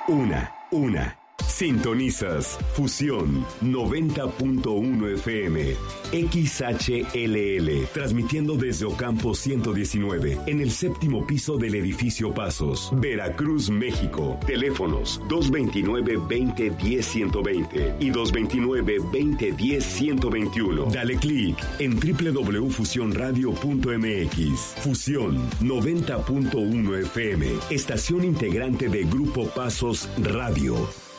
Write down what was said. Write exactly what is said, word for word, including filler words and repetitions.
Una, una. Sintonizas Fusión noventa punto uno F M, X H L L, transmitiendo desde Ocampo ciento diecinueve, en el séptimo piso del edificio Pasos, Veracruz, México. Teléfonos dos veintinueve, veinte, diez, ciento veinte y dos veintinueve, veinte, diez, ciento veintiuno. Dale clic en doble u doble u doble u punto fusión radio punto m x. Fusión noventa punto uno F M, estación integrante de Grupo Pasos Radio.